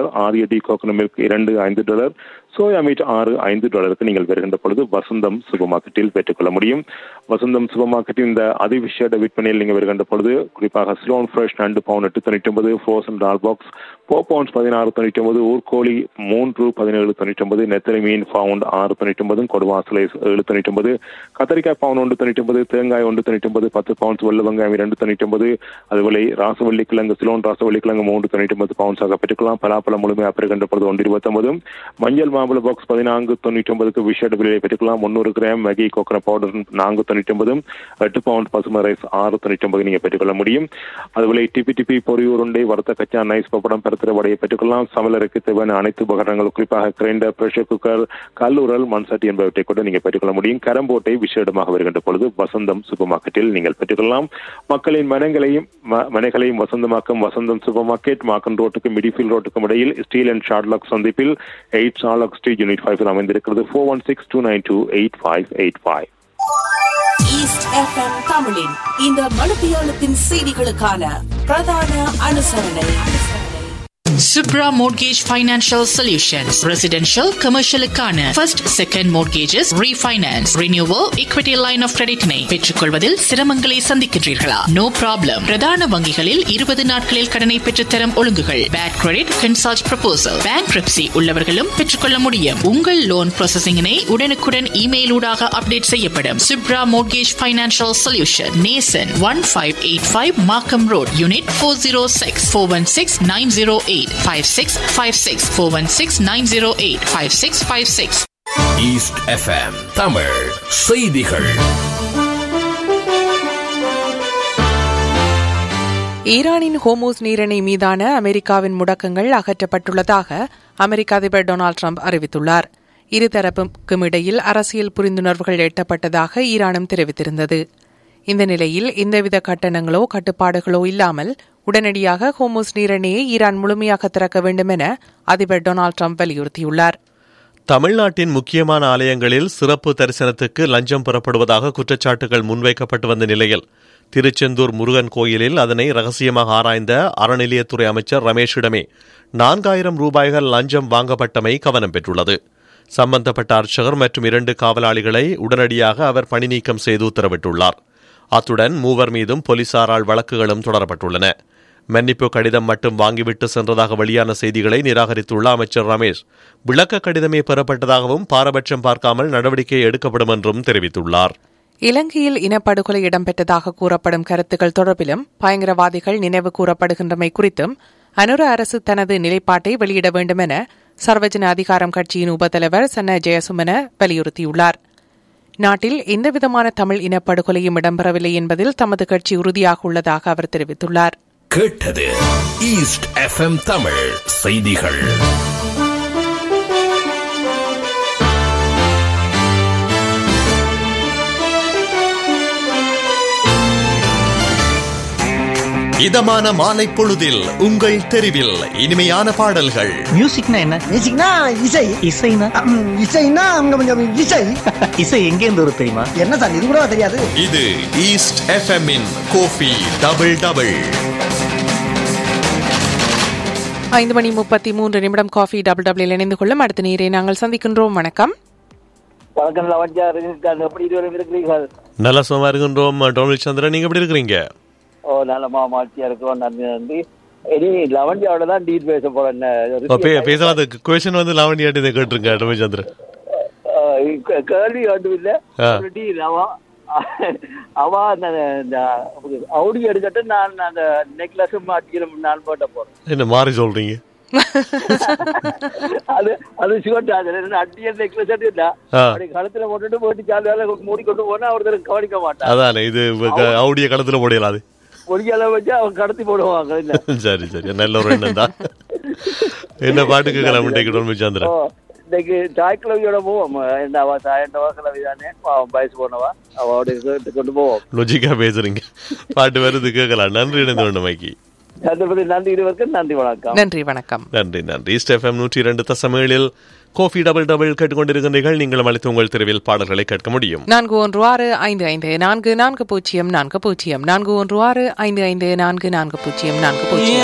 ஆரியடி coconut milk $2.5, soya meet $6.5 நீங்கள் வருகின்ற பொழுது வசந்தம் சூப்பர் மார்க்கெட்டில் பெற்றுக்கொள்ள முடியும். வசந்தம் சூப்பர் மார்க்கெட்டில் இந்த அதிவிசேட விற்பனையில் நீங்கள் வருகின்ற பொழுது குறிப்பாக ஸ்லோன் ஃப்ரெஷ் 2 பவுண்ட் $8.99, ஃப்ரோசன் டால் பாக்ஸ் 4 பவுண்ட்ஸ் $16.99, ஊர்கோழி 3 17.99, நெத்தலி மீன் பவுண்ட் $6.99, கொடுவாசலை $7.99, கத்தரிக்காய் பவுண்ட் $1.99, தேங்காய் $1.99, 10 பவுண்ட்ஸ் வெள்ளை வெங்காயம் $2.99, அதுபோல ராசவள்ளி கிழங்கு சிலோன் ராசவள்ளி கிழங்கு $3.99 பவுண்ட்ஸாக பெற்றுக்கலாம். பலாப்பழம் முழுமையாக பெறுகின்ற பொழுது $1.29, மஞ்சள் மாம்பழ பாக்ஸ் $14.99 விஷேட விலையை பெற்றுக்கலாம். 300 gram Maggi coconut powder $4.99, 8 bound பசுமை ரைஸ் $6.99 நீங்கள் பெற்றுக்கொள்ள முடியும். அதுபோல டிபி பொரியூர் உருண்டை வறுத்த கச்சா நைஸ் பப்படம் பருத்திர வடையை பெற்றுக்கொள்ளலாம். சமையலறைக்கு தேவையான அனைத்து உபகரணங்கள் குறிப்பாக கிரைண்டர், பிரஷர் குக்கர், கல்லூரல், மண்சட்டி என்பவற்றை கூட நீங்கள் பெற்றுக்கொள்ள முடியும். கரம்போட்டை விசேடமாக வருகின்ற பொழுது வசந்தம் சூப்பர் மார்க்கெட்டில் நீங்கள் பெற்றுக்கொள்ளலாம். மக்களின் மனைகளையும் வசந்தமாக்கும் வசந்தம் சூப்பர் மார்க்கெட் மாக்கன் ரோட்டுக்கும் மிடிஃபீல்ட் ரோட்டுக்கும் இடையில் ஸ்டீல் அண்ட் ஷார்ட்லாக் சந்திப்பில் 8 ஷார்ட்லாக் ஸ்ட்ரீட் யூனிட் 5 அமைந்திருக்கிறது. 4162928585. ஈஸ்ட் எஃப்எம் தமிழின் இந்த மணித்தியாலத்தின் செய்திகளுக்கான பிரதான அனுசரணை Subra Mortgage Financial Solutions. Residential, commercial க்கான first, second mortgages, refinance, renewal, equity line of credit னை பெற்றுக்கொள்வதில் சிரமங்களை சந்திக்கின்றீர்களா? No problem. பிரதான வங்கிகளில் 20 நாட்களில் கடனை பெற்றுத்தரும் ஒழுங்குகள். Bad credit, consult proposal. Bankruptcy உள்ளவர்களும் பெற்றுக்கொள்ள முடியும். உங்கள் லோன் ப்ராசஸிங்கினை உடனுக்குடன் இமெயில் ஊடாக அப்டேட் செய்யப்படும். Subra Mortgage Financial Solution, Nason 1585 Markham Road, Unit 406, 416-908 5656 416-908-5656. East FM Tamil செய்திகள். ஈரானின் ஹோமூஸ் நீரிணை மீதான அமெரிக்காவின் முடக்கங்கள் அகற்றப்பட்டுள்ளதாக அமெரிக்க அதிபர் டொனால்டு ட்ரம்ப் அறிவித்துள்ளார். இருதரப்புக்கும் இடையில் அரசியல் புரிந்துணர்வுகள் எட்டப்பட்டதாக ஈரானும் தெரிவித்திருந்தது. இந்த நிலையில் எந்தவித கட்டணங்களோ கட்டுப்பாடுகளோ இல்லாமல் உடனடியாக ஹோமூஸ் நீரிணையை ஈரான் முழுமையாக திறக்க வேண்டும் என அதிபர் டொனால்டு ட்ரம்ப் வலியுறுத்தியுள்ளார். தமிழ்நாட்டின் முக்கியமான ஆலயங்களில் சிறப்பு தரிசனத்துக்கு லஞ்சம் பெறப்படுவதாக குற்றச்சாட்டுகள் முன்வைக்கப்பட்டு வந்த நிலையில் திருச்செந்தூர் முருகன் கோயிலில் அதனை ரகசியமாக ஆராய்ந்த அறநிலையத்துறை அமைச்சர் ரமேஷிடமே 4000 ரூபாய்கள் லஞ்சம் வாங்கப்பட்டமை கவனம் பெற்றுள்ளது. சம்பந்தப்பட்ட அர்ச்சகர் மற்றும் 2 காவலாளிகளை உடனடியாக அவர் பணி நீக்கம் செய்து உத்தரவிட்டுள்ளார். அத்துடன் 3 மீதும் போலீசாரால் வழக்குகளும் தொடரப்பட்டுள்ளன. மன்னிப்பு கடிதம் மட்டும் வாங்கிவிட்டு சென்றதாக வெளியான செய்திகளை நிராகரித்துள்ள அமைச்சர் ரமேஷ், விளக்க கடிதமே பெறப்பட்டதாகவும் பாரபட்சம் பார்க்காமல் நடவடிக்கை எடுக்கப்படும் என்றும் தெரிவித்துள்ளார். இலங்கையில் இனப்படுகொலை இடம்பெற்றதாக கூறப்படும் கருத்துக்கள் தொடர்பிலும் பயங்கரவாதிகள் நினைவு கூறப்படுகின்றமை குறித்தும் அனுர அரசு தனது நிலைப்பாட்டை வெளியிட வேண்டும் என சர்வஜன அதிகாரம் கட்சியின் உபத்தலைவர் சன்ன ஜெயசுமன வலியுறுத்தியுள்ளார். நாட்டில் எந்தவிதமான தமிழ் இனப்படுகொலையும் இடம்பெறவில்லை என்பதில் தமது கட்சி உறுதியாக உள்ளதாக அவர் தெரிவித்துள்ளார். கேட்டது ஈஸ்ட் எஃப்எம் தமிழ் செய்திகள். இதமான மாலை பொழுதில் உங்கள் தெருவில் இனிமையான பாடல்கள். மியூசிக்னா என்ன? மியூசிக்னா இசை. இசைனா இசைனா கொஞ்சம் இசை. இசை எங்கே இருந்து வரும் தெரியுமா? என்ன சார் இது கூட தெரியாது? இது ஈஸ்ட் எஃப்எம் இன் Kofi double double. 5:33 coffee double double இணைந்து கொள்ளும் அடுத்த நேரை நாங்கள் சந்திக்கின்றோம். வணக்கம். வணக்கம் லவண்யா, எப்படி இருக்கிறீர்கள்? நல்ல சும்மா இருக்கின்றோம். டொனால்ட் சந்திரன், நீங்க எப்படி இருக்கிறீங்க? ஓ, நல்லமா மாற்றியா இருக்கிறோம். நன்றி. இனி லவண்யாவோட தான் டீல் பேச போறேன். பேசலாம். கொஸ்டின் வந்து லவண்யாட்டு கேட்டுருங்க டொனால்ட் சந்திரன். கேள்வி ஒன்றும் இல்லை. அவ அந்த அவுடி எடுத்துட்டு நான் அந்த நெக்லஸ் மாட்டிக்கிறேன் நான் போட்ட போறேன். என்ன மாறி சொல்றீங்க? அது அட்டிய நெக்லஸ் களத்துல போட்டுட்டு போட்டு சாலை மூடிக்கொண்டு போனா ஒருத்தர் கவனிக்க மாட்டான். அதானே இது அவுடிய களத்துல போடலாது. பொடியால வச்சு அவங்க கடத்தி போடுவாங்க. சரி சரி, நல்ல ஒரு எண்ணம் தான். என்ன பாட்டு கேட்கலாம் சந்திரன்? இன்னைக்கு தாய்க்கிழவியோட போவோம். அவ தாயண்டவா கிழவிதானே, வயசு போனவா, அவட கொண்டு போவோம். லொஜிக்கா பேசுறீங்க. பாட்டு வருது, கேட்கலாம். நன்றி. மைக்கி நன்றி. இருவருக்கும் நன்றி, வணக்கம். நன்றி, வணக்கம். நன்றி நன்றி. East FM 102.7 Kofi double double கேட்டுக்கொண்டிருக்கின்றீர்கள். நீங்களும் அழைத்து உங்கள் தெருவில் பாடல்களை கேட்க முடியும். 4165544040 41655440.